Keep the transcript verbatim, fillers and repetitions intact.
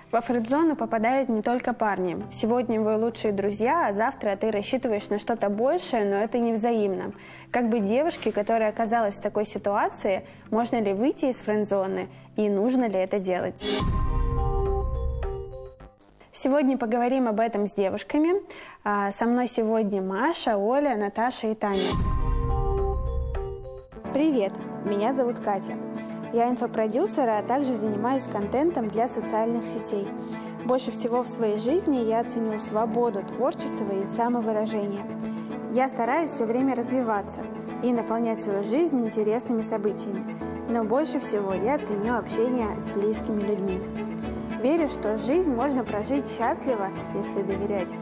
Во френд-зону попадают не только парни. Сегодня вы лучшие друзья, а завтра ты рассчитываешь на что-то большее, но это не взаимно. Как быть девушке, которая оказалась в такой ситуации, можно ли выйти из френд-зоны и нужно ли это делать? Сегодня поговорим об этом с девушками. Со мной сегодня Маша, Оля, Наташа и Таня. Привет, меня зовут Катя. Я инфопродюсер, а также занимаюсь контентом для социальных сетей. Больше всего в своей жизни я ценю свободу творчества и самовыражения. Я стараюсь все время развиваться и наполнять свою жизнь интересными событиями. Но больше всего я ценю общение с близкими людьми. Верю, что жизнь можно прожить счастливо, если доверять